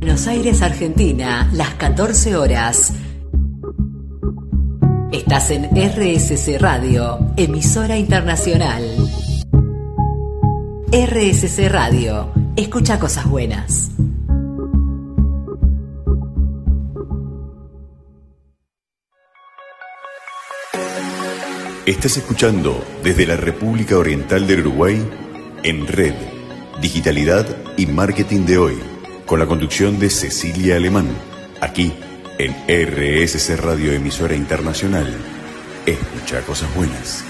Buenos Aires, Argentina, las 14 horas. Estás en RSC Radio, emisora internacional. RSC Radio, escucha cosas buenas. Estás escuchando desde la República Oriental del Uruguay, En Red, Digitalidad y Marketing de Hoy, con la conducción de Cecilia Alemán, aquí en RSC Radio, emisora internacional. Escucha cosas buenas.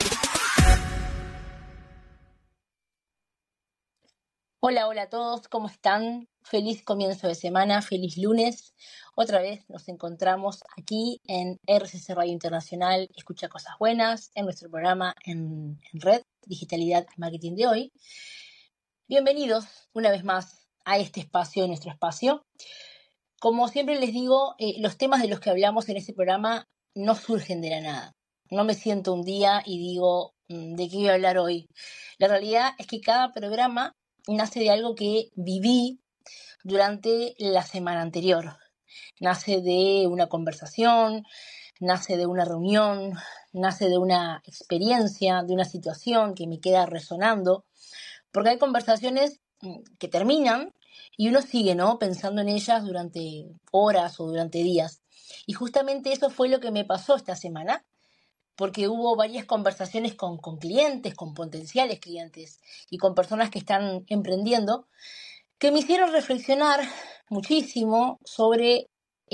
Hola, hola a todos, ¿cómo están? Feliz comienzo de semana, feliz lunes. Otra vez nos encontramos aquí en RSC Radio Internacional, Escucha Cosas Buenas, en nuestro programa en Red, Digitalidad y Marketing de Hoy. Bienvenidos una vez más a este espacio, nuestro espacio. Como siempre les digo, los temas de los que hablamos en este programa no surgen de la nada. No me siento un día y digo, ¿de qué voy a hablar hoy? La realidad es que cada programa nace de algo que viví durante la semana anterior. Nace de una conversación, nace de una reunión, nace de una experiencia, de una situación que me queda resonando, porque hay conversaciones que terminan y uno sigue, ¿no?, pensando en ellas durante horas o durante días. Y justamente eso fue lo que me pasó esta semana, porque hubo varias conversaciones con clientes, con potenciales clientes y con personas que están emprendiendo, que me hicieron reflexionar muchísimo sobre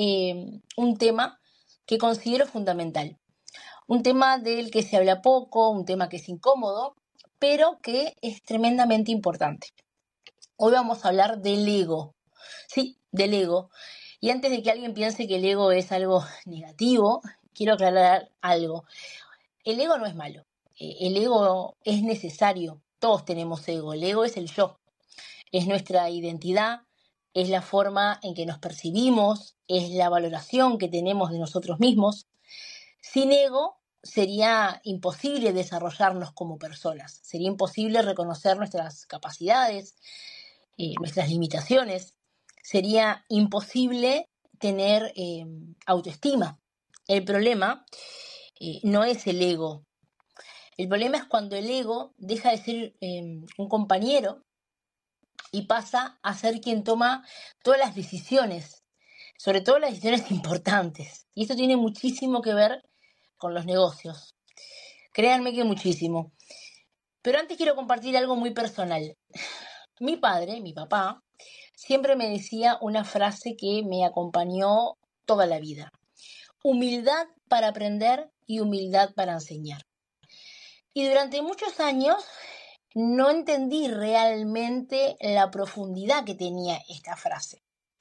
un tema que considero fundamental. Un tema del que se habla poco, un tema que es incómodo, pero que es tremendamente importante. Hoy vamos a hablar del ego. Sí, del ego. Y antes de que alguien piense que el ego es algo negativo, quiero aclarar algo. El ego no es malo. El ego es necesario. Todos tenemos ego. El ego es el yo. Es nuestra identidad, es la forma en que nos percibimos, es la valoración que tenemos de nosotros mismos. Sin ego sería imposible desarrollarnos como personas, sería imposible reconocer nuestras capacidades, nuestras limitaciones, sería imposible tener autoestima. El problema no es el ego. El problema es cuando el ego deja de ser un compañero y pasa a ser quien toma todas las decisiones, sobre todo las decisiones importantes. Y esto tiene muchísimo que ver con los negocios. Créanme que muchísimo. Pero antes quiero compartir algo muy personal. Mi padre, mi papá, siempre me decía una frase que me acompañó toda la vida. Humildad para aprender y humildad para enseñar. Y durante muchos años no entendí realmente la profundidad que tenía esta frase.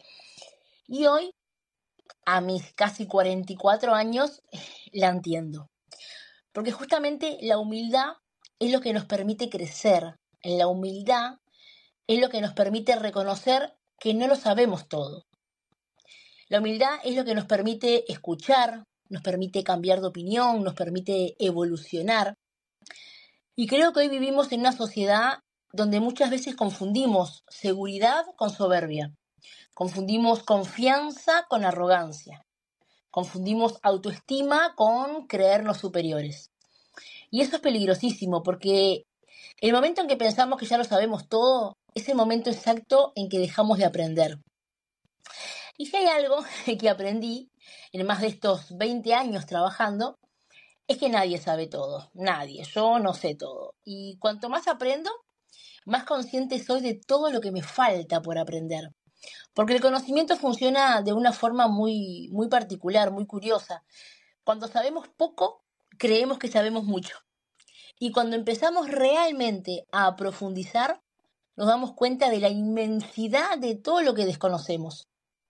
Y hoy, a mis casi 44 años, la entiendo. Porque justamente la humildad es lo que nos permite crecer. La humildad es lo que nos permite reconocer que no lo sabemos todo. La humildad es lo que nos permite escuchar, nos permite cambiar de opinión, nos permite evolucionar. Y creo que hoy vivimos en una sociedad donde muchas veces confundimos seguridad con soberbia, confundimos confianza con arrogancia, confundimos autoestima con creernos superiores. Y eso es peligrosísimo porque el momento en que pensamos que ya lo sabemos todo es el momento exacto en que dejamos de aprender. Y si hay algo que aprendí en más de estos 20 años trabajando, es que nadie sabe todo, nadie, yo no sé todo. Y cuanto más aprendo, más consciente soy de todo lo que me falta por aprender. Porque el conocimiento funciona de una forma muy, muy particular, muy curiosa. Cuando sabemos poco, creemos que sabemos mucho. Y cuando empezamos realmente a profundizar, nos damos cuenta de la inmensidad de todo lo que desconocemos.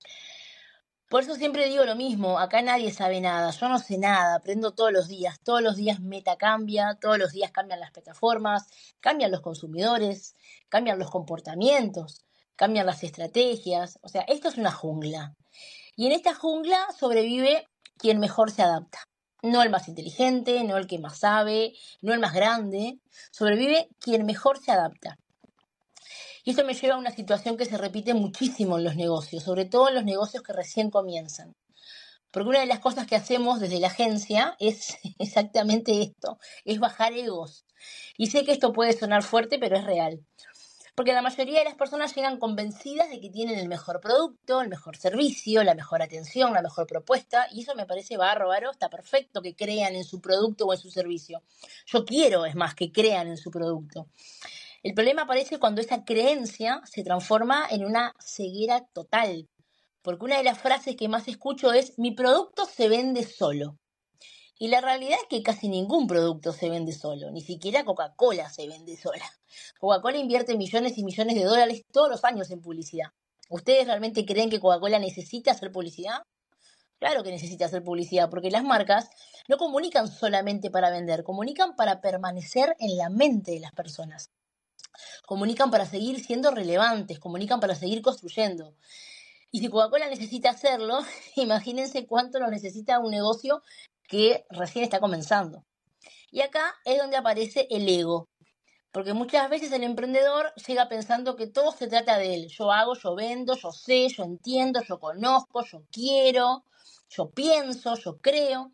Por eso siempre digo lo mismo, acá nadie sabe nada, yo no sé nada, aprendo todos los días Meta cambia, todos los días cambian las plataformas, cambian los consumidores, cambian los comportamientos, cambian las estrategias, o sea, esto es una jungla. Y en esta jungla sobrevive quien mejor se adapta. No el más inteligente, no el que más sabe, no el más grande, sobrevive quien mejor se adapta. Y esto me lleva a una situación que se repite muchísimo en los negocios, sobre todo en los negocios que recién comienzan. Porque una de las cosas que hacemos desde la agencia es exactamente esto, es bajar egos. Y sé que esto puede sonar fuerte, pero es real. Porque la mayoría de las personas llegan convencidas de que tienen el mejor producto, el mejor servicio, la mejor atención, la mejor propuesta, y eso me parece bárbaro, está perfecto que crean en su producto o en su servicio. Yo quiero, es más, que crean en su producto. El problema aparece cuando esa creencia se transforma en una ceguera total. Porque una de las frases que más escucho es: mi producto se vende solo. Y la realidad es que casi ningún producto se vende solo, ni siquiera Coca-Cola se vende sola. Coca-Cola invierte millones y millones de dólares todos los años en publicidad. ¿Ustedes realmente creen que Coca-Cola necesita hacer publicidad? Claro que necesita hacer publicidad, porque las marcas no comunican solamente para vender, comunican para permanecer en la mente de las personas. Comunican para seguir siendo relevantes, comunican para seguir construyendo. Y si Coca-Cola necesita hacerlo, imagínense cuánto lo necesita un negocio que recién está comenzando. Y acá es donde aparece el ego, porque muchas veces el emprendedor llega pensando que todo se trata de él. Yo hago, yo vendo, yo sé, yo entiendo, yo conozco, yo quiero, yo pienso, yo creo.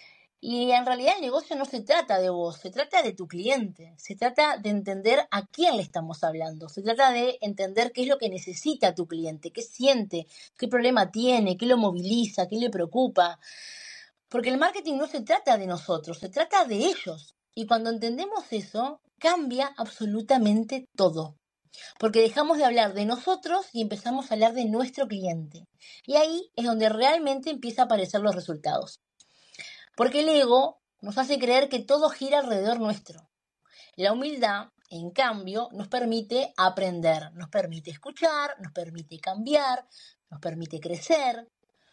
Y en realidad el negocio no se trata de vos, se trata de tu cliente, se trata de entender a quién le estamos hablando, se trata de entender qué es lo que necesita tu cliente, qué siente, qué problema tiene, qué lo moviliza, qué le preocupa. Porque el marketing no se trata de nosotros, se trata de ellos. Y cuando entendemos eso, cambia absolutamente todo. Porque dejamos de hablar de nosotros y empezamos a hablar de nuestro cliente. Y ahí es donde realmente empiezan a aparecer los resultados. Porque el ego nos hace creer que todo gira alrededor nuestro. La humildad, en cambio, nos permite aprender, nos permite escuchar, nos permite cambiar, nos permite crecer.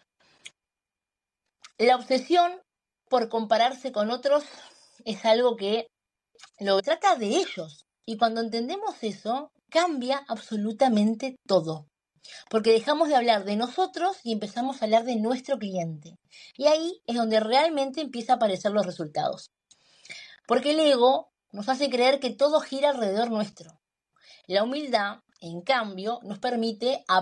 La obsesión por compararse con otros es algo que lo trata de ellos. Y cuando entendemos eso, cambia absolutamente todo. Porque dejamos de hablar de nosotros y empezamos a hablar de nuestro cliente. Y ahí es donde realmente empiezan a aparecer los resultados. Porque el ego nos hace creer que todo gira alrededor nuestro. La humildad, en cambio, nos permite